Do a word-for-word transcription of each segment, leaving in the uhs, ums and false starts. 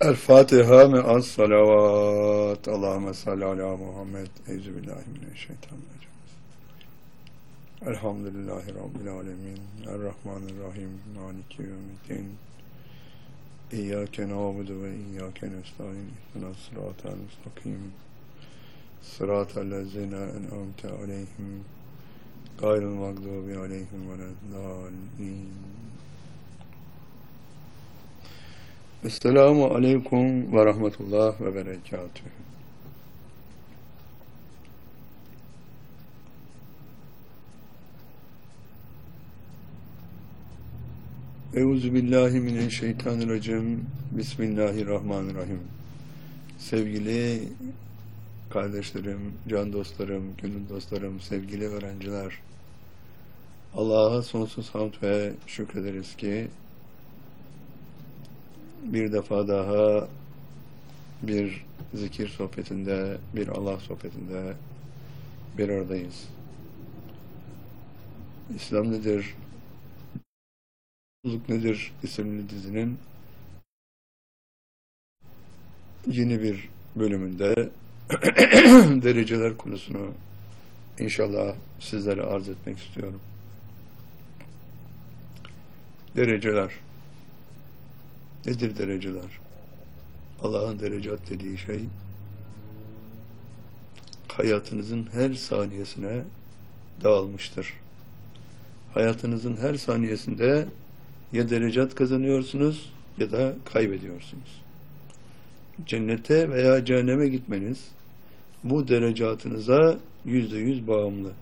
El Fatiha me'as salavat. Allahümme salli ala Muhammed. Euzubillahimineşşeytanirracim. Elhamdülillahi Rabbil alemin. Errahmanirrahim. Maliki yevmiddin. İyyâke nâbudu ve iyyâke nestaîn. İhdinas sıratal mustakim. Sıratal lezîne en'amte aleyhim. Gayril mağdûbi aleyhim veleddâllîn. Esselamu aleyküm ve rahmetullah ve berekatühü. Euzubillahimineşşeytanirracim. Bismillahirrahmanirrahim. Sevgili kardeşlerim, can dostlarım, gönül dostlarım, sevgili öğrenciler, Allah'a sonsuz hamd ve şükrederiz ki bir defa daha bir zikir sohbetinde, bir Allah sohbetinde bir aradayız. İslam nedir? Mutluluk nedir? İsimli dizinin yeni bir bölümünde dereceler konusunu inşallah sizlere arz etmek istiyorum. Dereceler. Nedir dereceler? Allah'ın derecat dediği şey, hayatınızın her saniyesine dağılmıştır. Hayatınızın her saniyesinde ya derecat kazanıyorsunuz ya da kaybediyorsunuz. Cennete veya cehenneme gitmeniz bu derecatınıza yüzde yüz bağımlı.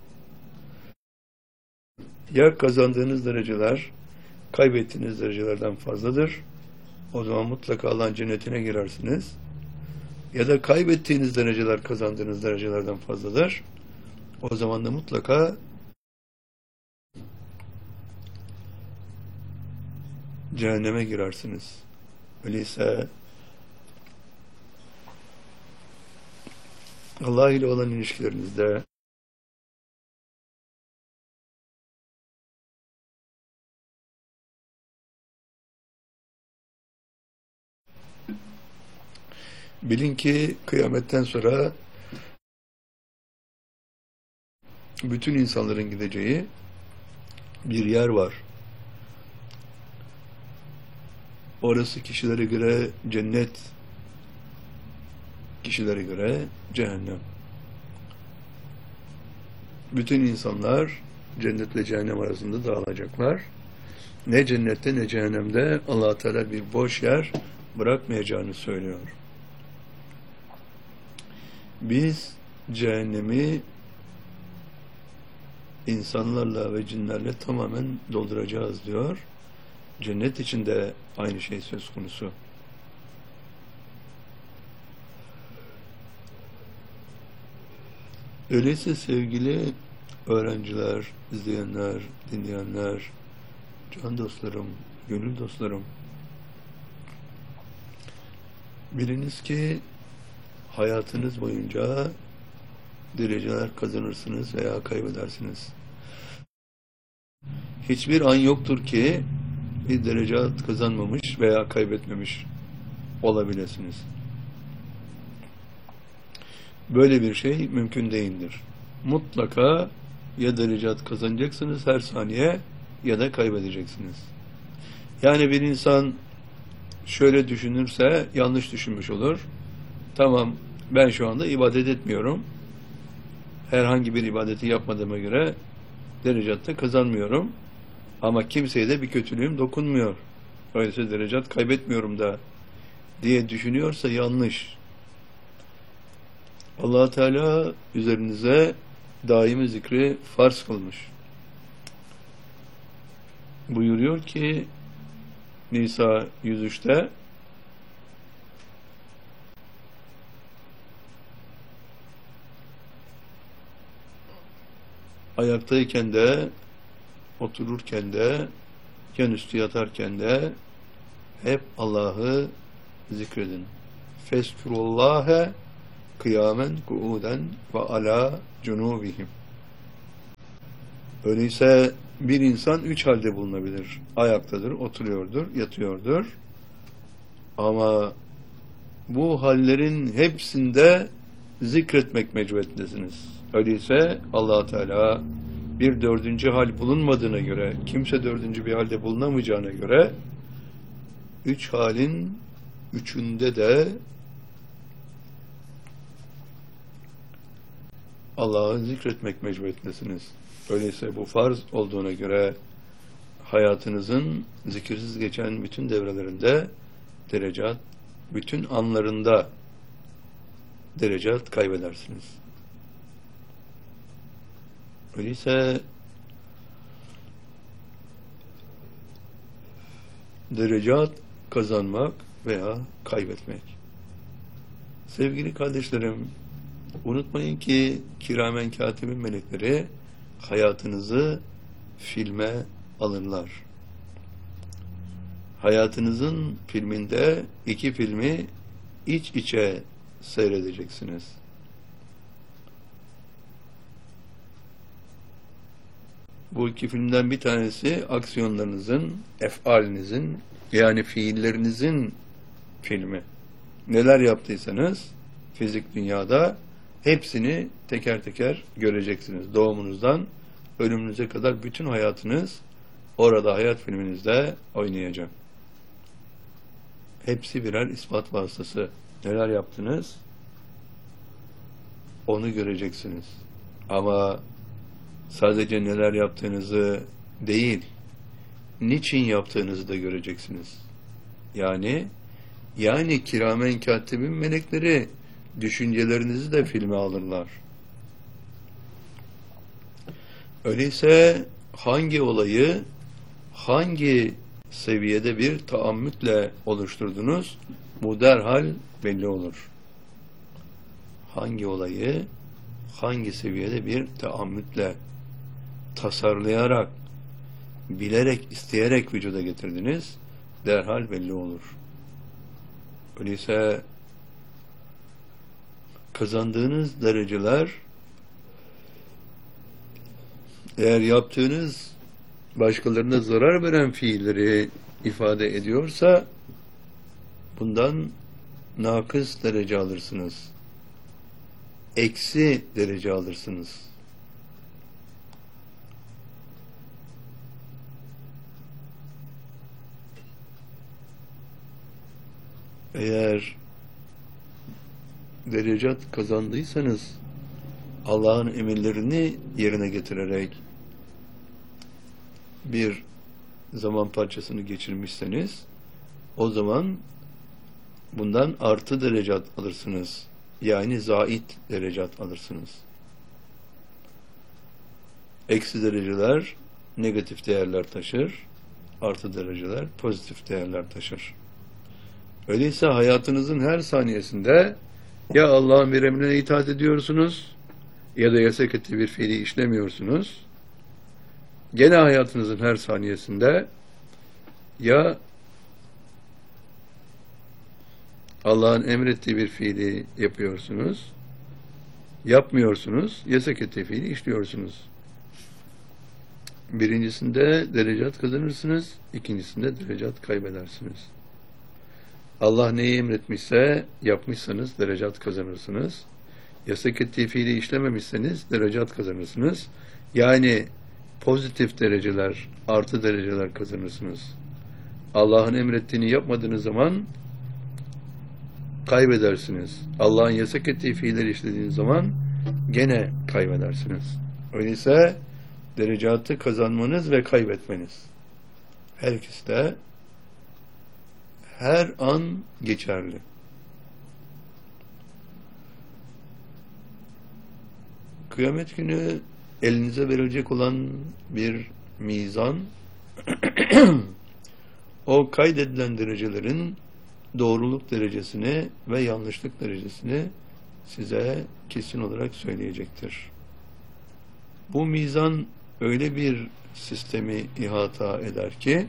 Ya kazandığınız dereceler kaybettiğiniz derecelerden fazladır, o zaman mutlaka Allah'ın cennetine girersiniz. Ya da kaybettiğiniz dereceler kazandığınız derecelerden fazladır, o zaman da mutlaka cehenneme girersiniz. Öyleyse Allah ile olan ilişkilerinizde bilin ki kıyametten sonra bütün insanların gideceği bir yer var. Orası kişilere göre cennet, kişilere göre cehennem. Bütün insanlar cennetle cehennem arasında dağılacaklar. Ne cennette ne cehennemde Allah Teala bir boş yer bırakmayacağını söylüyor. Biz cehennemi insanlarla ve cinlerle tamamen dolduracağız diyor. Cennet için de aynı şey söz konusu. Öyleyse sevgili öğrenciler, izleyenler, dinleyenler, can dostlarım, gönül dostlarım, biliniz ki hayatınız boyunca dereceler kazanırsınız veya kaybedersiniz. Hiçbir an yoktur ki bir derece kazanmamış veya kaybetmemiş olabilirsiniz. Böyle bir şey mümkün değildir. Mutlaka ya derecat kazanacaksınız her saniye ya da kaybedeceksiniz. Yani bir insan şöyle düşünürse yanlış düşünmüş olur. Tamam, ben şu anda ibadet etmiyorum. Herhangi bir ibadeti yapmadığıma göre derecatta kazanmıyorum. Ama kimseye de bir kötülüğüm dokunmuyor. Öyleyse derecat kaybetmiyorum da diye düşünüyorsa yanlış. Allah Teala üzerinize daimi zikri farz kılmış. Buyuruyor ki Nisa yüz üçte ayaktayken de, otururken de, yan üstü yatarken de hep Allah'ı zikredin. Feskurullâhe kıyamen kuuden ve ala cunubihim. Öyleyse bir insan üç halde bulunabilir. Ayaktadır, oturuyordur, yatıyordur. Ama bu hallerin hepsinde zikretmek mecburiyetindesiniz. Öyleyse Allah Teala bir dördüncü hal bulunmadığına göre, kimse dördüncü bir halde bulunamayacağına göre, üç halin üçünde de Allah'ı zikretmek mecburiyetindesiniz. Öyleyse bu farz olduğuna göre hayatınızın zikirsiz geçen bütün devrelerinde derecat, bütün anlarında derecat kaybedersiniz. Öyleyse derecat kazanmak veya kaybetmek. Sevgili kardeşlerim, unutmayın ki kiramen katibin melekleri hayatınızı filme alırlar. Hayatınızın filminde iki filmi iç içe seyredeceksiniz. Bu iki filmden bir tanesi aksiyonlarınızın, efalinizin, yani fiillerinizin filmi. Neler yaptıysanız fizik dünyada hepsini teker teker göreceksiniz. Doğumunuzdan ölümünüze kadar bütün hayatınız orada hayat filminizde oynayacak. Hepsi birer ispat vasıtası. Neler yaptınız? Onu göreceksiniz. Ama sadece neler yaptığınızı değil, niçin yaptığınızı da göreceksiniz. Yani yani kiramen katibin melekleri düşüncelerinizi de filme alırlar. Öyleyse hangi olayı hangi seviyede bir taammütle oluşturdunuz, bu derhal belli olur. Hangi olayı hangi seviyede bir taammütle tasarlayarak, bilerek, isteyerek vücuda getirdiniz, derhal belli olur. Öyleyse kazandığınız dereceler, eğer yaptığınız başkalarına zarar veren fiilleri ifade ediyorsa, bundan nakıs derece alırsınız. Eksi derece alırsınız. Eğer derecat kazandıysanız, Allah'ın emirlerini yerine getirerek bir zaman parçasını geçirmişseniz, o zaman bundan artı derecat alırsınız. Yani zait derecat alırsınız. Eksi dereceler negatif değerler taşır, artı dereceler pozitif değerler taşır. Öyleyse hayatınızın her saniyesinde ya Allah'ın bir emrine itaat ediyorsunuz ya da yasak ettiği bir fiili işlemiyorsunuz. Gene hayatınızın her saniyesinde ya Allah'ın emrettiği bir fiili yapıyorsunuz, yapmıyorsunuz, yasak ettiği fiili işliyorsunuz. Birincisinde derecat kazanırsınız, ikincisinde derecat kaybedersiniz. Allah neyi emretmişse yapmışsanız derecat kazanırsınız. Yasak ettiği fiili işlememişseniz derecat kazanırsınız. Yani pozitif dereceler, artı dereceler kazanırsınız. Allah'ın emrettiğini yapmadığınız zaman kaybedersiniz. Allah'ın yasak ettiği fiilleri işlediğiniz zaman gene kaybedersiniz. Öyleyse derecatı kazanmanız ve kaybetmeniz her ikisi de her an geçerli. Kıyamet günü elinize verilecek olan bir mizan o kaydedilen derecelerin doğruluk derecesini ve yanlışlık derecesini size kesin olarak söyleyecektir. Bu mizan öyle bir sistemi ihata eder ki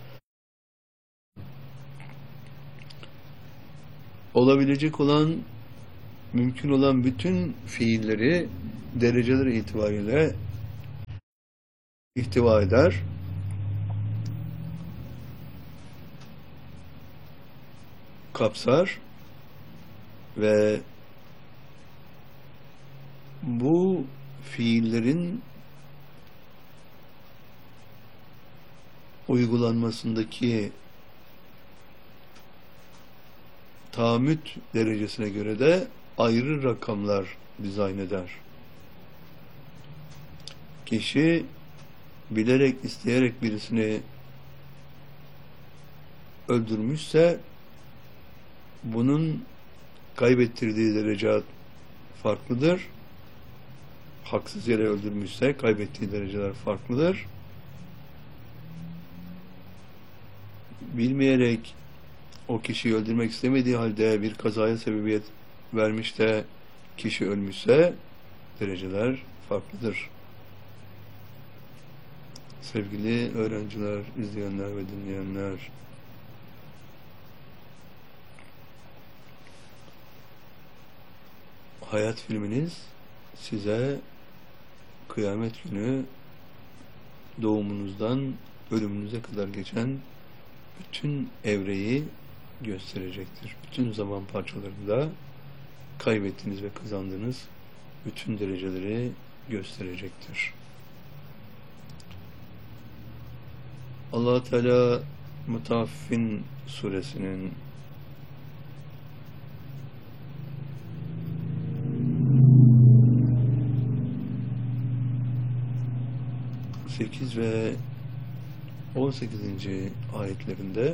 olabilecek olan, mümkün olan bütün fiilleri dereceler itibariyle ihtiva eder. Kapsar Ve bu fiillerin uygulanmasındaki tahammüt derecesine göre de ayrı rakamlar dizayn eder. Kişi bilerek, isteyerek birisini öldürmüşse bunun kaybettirdiği derece farklıdır. Haksız yere öldürmüşse kaybettiği dereceler farklıdır. Bilmeyerek o kişiyi öldürmek istemediği halde bir kazaya sebebiyet vermiş de kişi ölmüşse dereceler farklıdır. Sevgili öğrenciler, izleyenler ve dinleyenler, hayat filminiz size kıyamet günü doğumunuzdan ölümünüze kadar geçen bütün evreyi gösterecektir. Bütün zaman parçalarında kaybettiğiniz ve kazandığınız bütün dereceleri gösterecektir. Allah Teala Mutaffifin suresinin sekiz ve on sekizinci ayetlerinde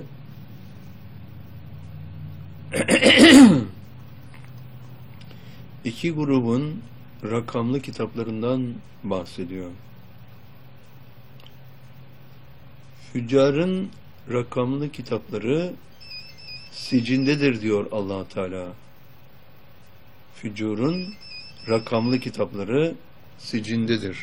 iki grubun rakamlı kitaplarından bahsediyor. Füccarın rakamlı kitapları sicindedir diyor Allah Teala. Füccarın rakamlı kitapları sicindedir.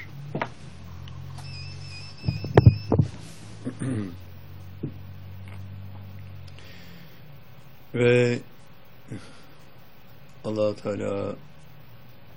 Ve Allah Teala